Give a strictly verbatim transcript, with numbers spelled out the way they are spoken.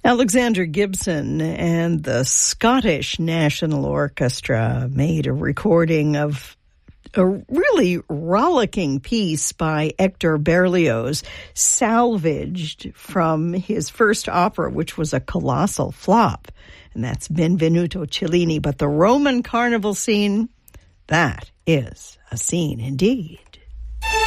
Alexander Gibson and the Scottish National Orchestra made a recording of a really rollicking piece by Hector Berlioz, salvaged from his first opera, which was a colossal flop. And that's Benvenuto Cellini. But the Roman carnival scene, that is a scene indeed.